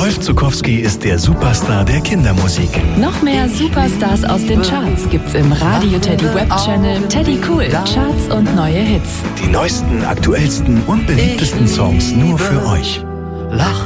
Rolf Zuckowski ist der Superstar der Kindermusik. Noch mehr Superstars aus den Charts gibt's im Radio Teddy Web Channel Teddy Cool. Charts und neue Hits. Die neuesten, aktuellsten und beliebtesten Songs nur für euch. Lachen.